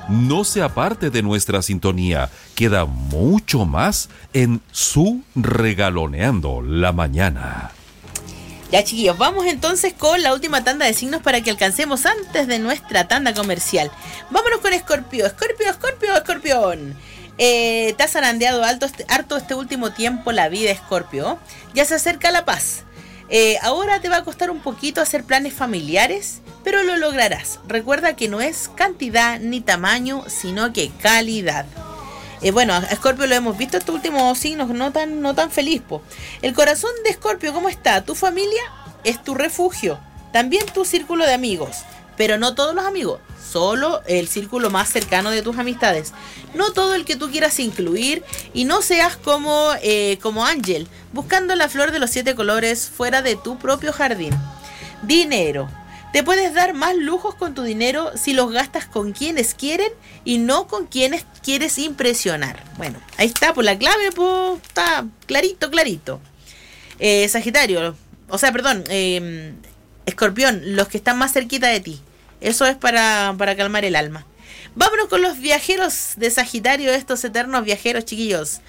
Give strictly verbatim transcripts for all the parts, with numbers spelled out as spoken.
No se aparte de nuestra sintonía. Queda mucho más en Su Regaloneando la Mañana. Ya, chiquillos, vamos entonces con la última tanda de signos para que alcancemos antes de nuestra tanda comercial. Vámonos con Escorpio. Escorpio, Escorpio, Escorpión. Eh, te has zarandeado alto este, harto este último tiempo la vida, Escorpio. Ya se acerca la paz. Eh, ahora te va a costar un poquito hacer planes familiares, pero lo lograrás. Recuerda que no es cantidad ni tamaño, sino que calidad. Eh, bueno, a Escorpio lo hemos visto estos últimos signos no tan, no tan feliz, po. El corazón de Escorpio, ¿cómo está? Tu familia es tu refugio, también tu círculo de amigos, pero no todos los amigos, solo el círculo más cercano de tus amistades. No todo el que tú quieras incluir, y no seas como, eh, como Ángel, buscando la flor de los siete colores fuera de tu propio jardín. Dinero. Te puedes dar más lujos con tu dinero si los gastas con quienes quieren y no con quienes quieres impresionar. Bueno, ahí está, por la clave, pues está clarito, clarito. Eh, Sagitario, o sea, perdón, eh, Escorpión, los que están más cerquita de ti. Eso es para, para calmar el alma. Vámonos con los viajeros de Sagitario, estos eternos viajeros, chiquillos.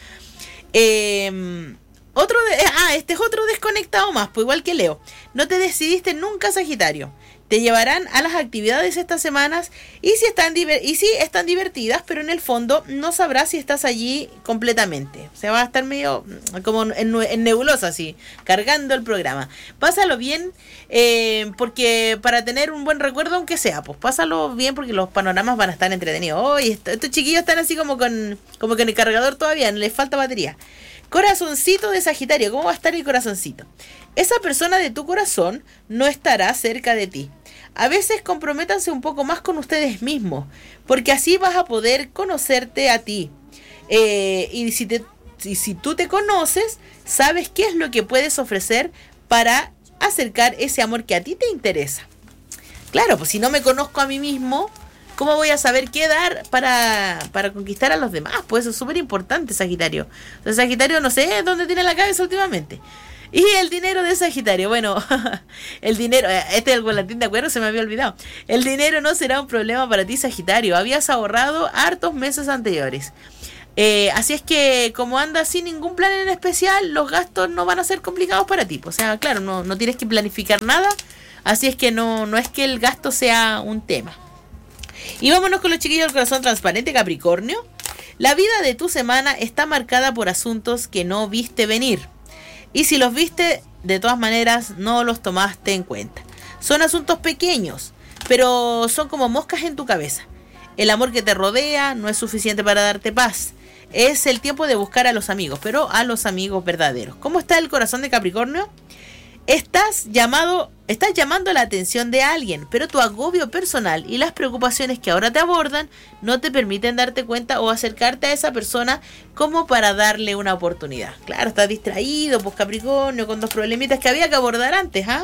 Eh... Otro de, ah, este es otro desconectado más, pues igual que Leo. No te decidiste nunca, Sagitario. Te llevarán a las actividades estas semanas y si están diver- y sí están divertidas, pero en el fondo no sabrás si estás allí completamente. O sea, va a estar medio como en, en nebulosa, así, cargando el programa. Pásalo bien, eh, porque para tener un buen recuerdo, aunque sea, pues pásalo bien porque los panoramas van a estar entretenidos. Oh, y esto, estos chiquillos están así como con, como con el cargador todavía, les falta batería. Corazoncito de Sagitario, ¿cómo va a estar el corazoncito? Esa persona de tu corazón no estará cerca de ti. A veces comprométanse un poco más con ustedes mismos, porque así vas a poder conocerte a ti. Eh, y si, te, y si tú te conoces, sabes qué es lo que puedes ofrecer para acercar ese amor que a ti te interesa. Claro, pues si no me conozco a mí mismo, ¿cómo voy a saber qué dar para, para conquistar a los demás? Pues eso es súper importante, Sagitario. O sea, Sagitario no sé dónde tiene la cabeza últimamente. Y el dinero de Sagitario, bueno, el dinero, este es el volantín de acuerdo, se me había olvidado. El dinero no será un problema para ti, Sagitario. Habías ahorrado hartos meses anteriores. Eh, así es que como andas sin ningún plan en especial, los gastos no van a ser complicados para ti. O sea, claro, no, no tienes que planificar nada. Así es que no, no es que el gasto sea un tema. Y vámonos con los chiquillos del corazón transparente, Capricornio. La vida de tu semana está marcada por asuntos que no viste venir. Y si los viste, de todas maneras, no los tomaste en cuenta. Son asuntos pequeños, pero son como moscas en tu cabeza. El amor que te rodea no es suficiente para darte paz. Es el tiempo de buscar a los amigos, pero a los amigos verdaderos. ¿Cómo está el corazón de Capricornio? Estás llamado, estás llamando la atención de alguien, pero tu agobio personal y las preocupaciones que ahora te abordan no te permiten darte cuenta o acercarte a esa persona como para darle una oportunidad. Claro, estás distraído, pues Capricornio, con dos problemitas que había que abordar antes, ¿ah?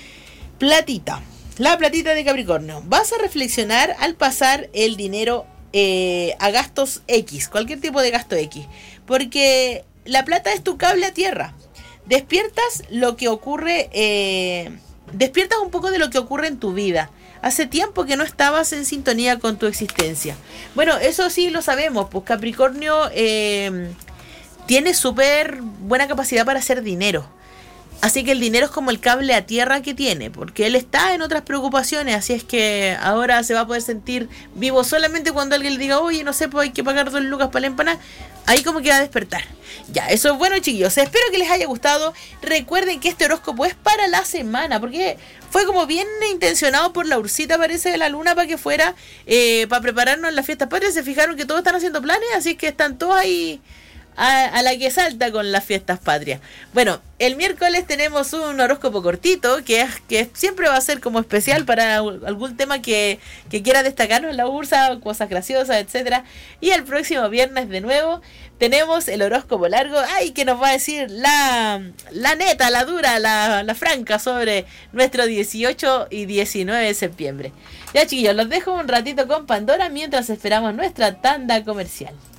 Platita, la platita de Capricornio. Vas a reflexionar al pasar el dinero eh, a gastos X, cualquier tipo de gasto X, porque la plata es tu cable a tierra. Despiertas lo que ocurre, eh, despiertas un poco de lo que ocurre en tu vida. Hace tiempo que no estabas en sintonía con tu existencia. Bueno, eso sí lo sabemos, pues Capricornio eh, tiene súper buena capacidad para hacer dinero. Así que el dinero es como el cable a tierra que tiene, porque él está en otras preocupaciones, así es que ahora se va a poder sentir vivo solamente cuando alguien le diga, oye, no sé, pues hay que pagar dos lucas para la empanada. Ahí como que va a despertar. Ya, eso es bueno, chiquillos. Espero que les haya gustado. Recuerden que este horóscopo es para la semana, porque fue como bien intencionado por la Ursita, parece, de la luna, para que fuera, eh, para prepararnos en las fiestas patrias. Se fijaron que todos están haciendo planes, así que están todos ahí a, a la que salta con las fiestas patrias. Bueno, el miércoles tenemos un horóscopo cortito, que, es, que siempre va a ser como especial para algún tema que, que quiera destacarnos en la Ursa, cosas graciosas, etcétera. Y el próximo viernes de nuevo tenemos el horóscopo largo, ay, que nos va a decir la, la neta, la dura, la, la franca sobre nuestro dieciocho y diecinueve de septiembre. Ya, chiquillos, los dejo un ratito con Pandora mientras esperamos nuestra tanda comercial.